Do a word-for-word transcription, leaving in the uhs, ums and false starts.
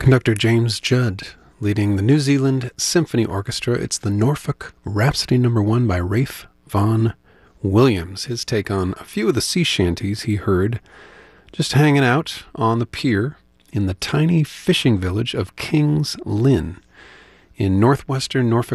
Conductor James Judd leading the New Zealand Symphony Orchestra. It's the Norfolk Rhapsody Number One by Ralph Vaughan Williams. His take on a few of the sea shanties he heard just hanging out on the pier in the tiny fishing village of King's Lynn in northwestern Norfolk